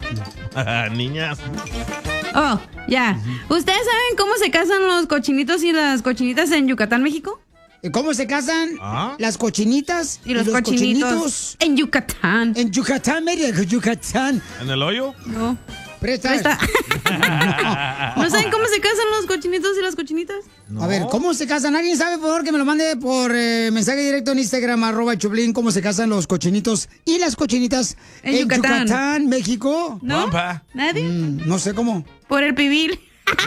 Niñas. Oh, ya. ¿Ustedes saben cómo se casan los cochinitos y las cochinitas en Yucatán, México? ¿Cómo se casan las cochinitas y los cochinitos en Yucatán? En Yucatán, Mérida, Yucatán. ¿En el hoyo? No. Presta. ¿No saben cómo se casan los cochinitos y las cochinitas? No. A ver, ¿cómo se casan? ¿Alguien sabe, por favor, que me lo mande por mensaje directo en Instagram, @Choplin, cómo se casan los cochinitos y las cochinitas en Yucatán, México? ¿No? ¿Nadie? No sé cómo. Por el pibil.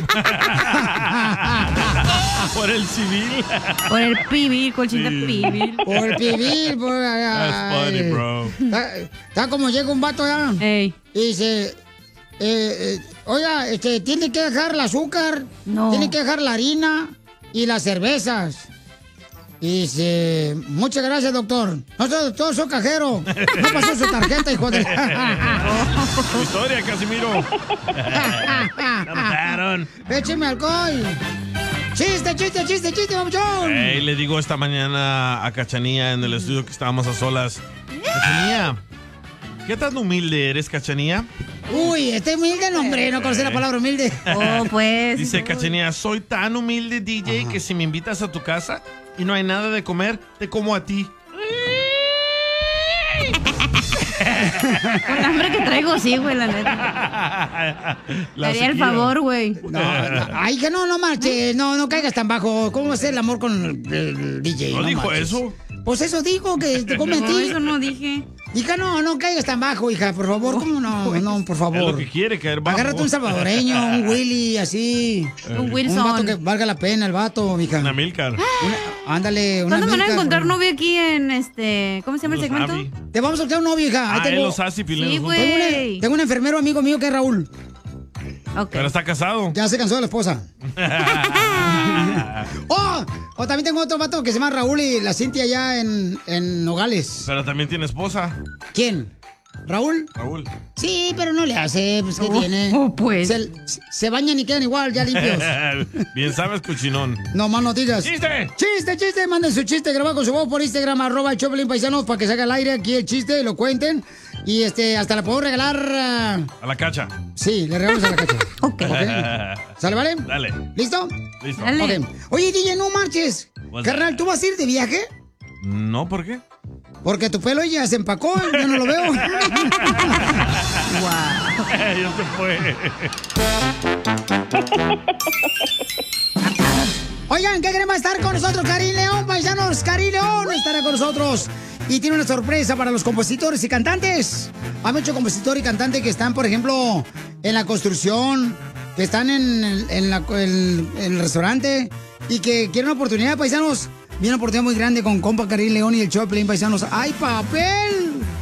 Por el civil. Por el pibil, colchita pibil. Por el pibil, por... That's funny, bro. Está como llega un vato allá. Ey. Y dice... oiga, tiene que dejar el azúcar, tiene que dejar la harina y las cervezas. Y dice, muchas gracias, doctor. No soy doctor, soy cajero. No pasó su tarjeta, hijo de... Tu historia, Casimiro. La mataron. Écheme alcohol. Chiste, mamuchón. Hey, le digo esta mañana a Cachanía en el estudio que estábamos a solas. Cachanía, ¿qué tan humilde eres, Cachanía? Uy, humilde, no, hombre, no conoce la palabra humilde. Oh, pues. Dice Cachanía, soy tan humilde, DJ, que si me invitas a tu casa y no hay nada de comer, te como a ti. Con el hambre que traigo, sí, güey, la neta. Le haría el favor, güey. Ay, que no marches, no caigas tan bajo. ¿Cómo va a ser el amor con el DJ? ¿No dijo marches. eso? Pues eso dijo, que te come a ti. Eso no dije. Hija, no caigas tan bajo, hija, por favor. ¿Cómo no, por favor? Es lo que quiere, caer bajo. Agárrate un salvadoreño, un Willy, así. Un Wilson. Un vato que valga la pena, el vato, mija. Una Milcar. Ándale, una ¿Cuándo me van a Milcar. encontrar novio aquí en ¿cómo se llama el segmento? Te vamos a buscar un novio, hija. Ahí tengo... los hace pilenos. Sí, güey. Tengo un enfermero amigo mío que es Raúl. Okay. Pero está casado. Ya se cansó de la esposa. O también tengo otro vato que se llama Raúl y la Cintia allá en Nogales. Pero también tiene esposa. ¿Quién? ¿Raúl? Raúl. Sí, pero no le hace, pues, ¿qué tiene? Pues. Se bañan y quedan igual, ya limpios. Bien sabes, cochinón. No más no digas. ¡Chiste! ¡Chiste! Manden su chiste grabado con su voz por Instagram, @Choplin Paisanos, para que se haga al aire aquí el chiste y lo cuenten. Y hasta la puedo regalar. A la Cacha. Sí, le regalamos a la Cacha. Ok. ¿Sale, vale? Dale. ¿Listo? Listo. Dale. Ok. Oye, DJ, no marches. Carnal, ¿tú vas a ir de viaje? No, ¿por qué? Porque tu pelo ya se empacó, yo no lo veo. Ya se fue. Oigan, ¿qué queremos estar con nosotros? Karim León, paisanos. Karim León estará con nosotros. Y tiene una sorpresa para los compositores y cantantes. Hay muchos compositores y cantantes que están, por ejemplo, en la construcción, que están en el restaurante y que quieren una oportunidad, paisanos. Viene una oportunidad muy grande con compa Karim León y el Choplin, paisanos. ¡Hay papel!